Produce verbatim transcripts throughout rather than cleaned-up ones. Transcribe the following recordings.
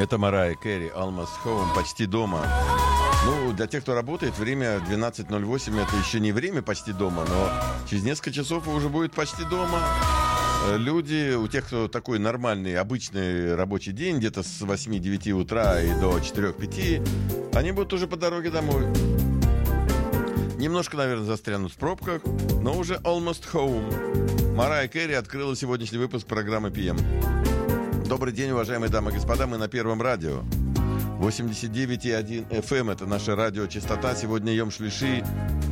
Это Марайя Кэрри, Almost Home, почти дома. Ну, для тех, кто работает, время двенадцать ноль восемь, это еще не время почти дома, но через несколько часов уже будет почти дома. Люди, у тех, кто такой нормальный, обычный рабочий день, где-то с восьми-девяти утра и до четырех-пяти, они будут уже по дороге домой. Немножко, наверное, застрянут в пробках, но уже Almost Home. Марайя Кэрри открыла сегодняшний выпуск программы пи эм. Добрый день, уважаемые дамы и господа, мы на Первом радио. восемьдесят девять и один эф эм, это наша радиочастота. Сегодня Йом Шлиши.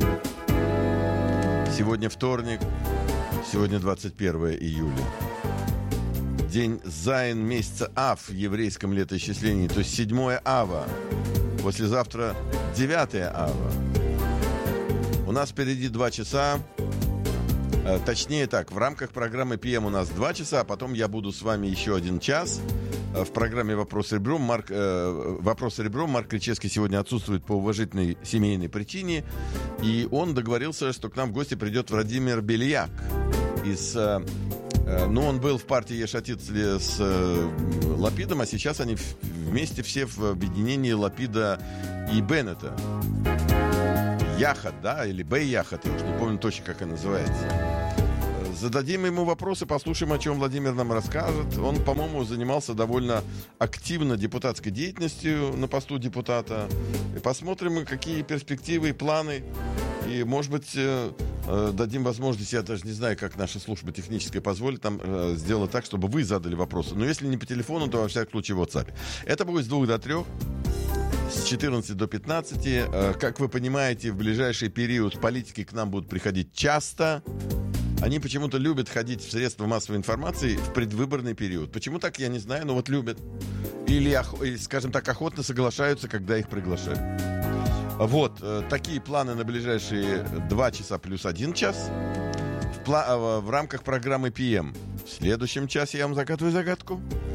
Сегодня вторник. Сегодня двадцать первое июля. День Зайн месяца Ав в еврейском летоисчислении, то есть седьмое Ава. Послезавтра девятое Ава. У нас впереди два часа. Точнее так, в рамках программы пи эм у нас два часа, а потом я буду с вами еще один час. В программе «Вопрос ребром» Марк, э, «Вопрос ребром» Марк Кричевский сегодня отсутствует по уважительной семейной причине. И он договорился, что к нам в гости придет Владимир Бельяк. Из, э, э, ну, он был в партии Еш Атид с э, Лапидом, а сейчас они вместе все в объединении Лапида и Беннета. Яхат, да, или Бей-Яхат, я уж не помню точно, как она называется. Зададим ему вопросы, послушаем, о чем Владимир нам расскажет. Он, по-моему, занимался довольно активно депутатской деятельностью на посту депутата. И посмотрим, какие перспективы и планы. И, может быть, дадим возможность, я даже не знаю, как наша служба техническая позволит нам сделать так, чтобы вы задали вопросы. Но если не по телефону, то во всяком случае в WhatsApp. Это будет с двух до трех. С четырнадцати до пятнадцати. Как вы понимаете, в ближайший период политики к нам будут приходить часто. Они почему-то любят ходить в средства массовой информации в предвыборный период. Почему так, я не знаю, но вот любят. Или, скажем так, охотно соглашаются, когда их приглашают. Вот, такие планы на ближайшие два часа плюс один час. В, пла- в рамках программы пи эм. В следующем часе я вам загадываю загадку.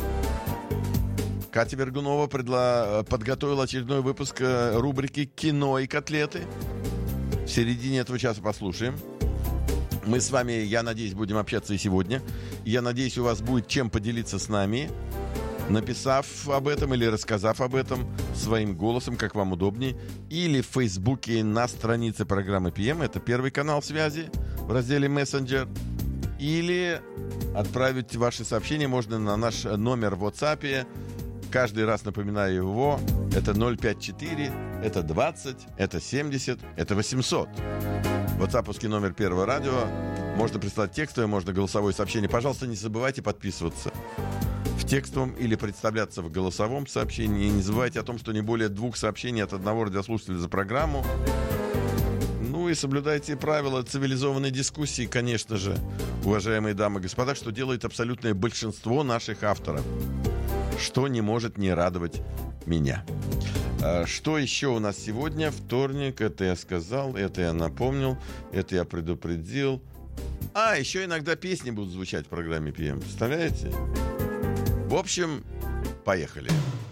Катя Вергунова предла... подготовила очередной выпуск рубрики «Кино и котлеты». В середине этого часа послушаем. Мы с вами, я надеюсь, будем общаться и сегодня. Я надеюсь, у вас будет чем поделиться с нами, написав об этом или рассказав об этом своим голосом, как вам удобнее. Или в Фейсбуке на странице программы пи эм. Это первый канал связи в разделе «Мессенджер». Или отправить ваши сообщения можно на наш номер в WhatsApp. Каждый раз напоминаю его. Это ноль пять четыре, это двадцать, это семьдесят, это восемьсот. WhatsApp-овский номер Первого радио. Можно прислать текстовое, можно голосовое сообщение. Пожалуйста, не забывайте подписываться в текстовом или представляться в голосовом сообщении. И не забывайте о том, что не более двух сообщений от одного радиослушателя за программу. Ну и соблюдайте правила цивилизованной дискуссии, конечно же, уважаемые дамы и господа, что делает абсолютное большинство наших авторов. Что не может не радовать меня. Что еще у нас сегодня? Вторник, это я сказал, это я напомнил, это я предупредил. А, еще иногда песни будут звучать в программе пи эм. Представляете? В общем, поехали.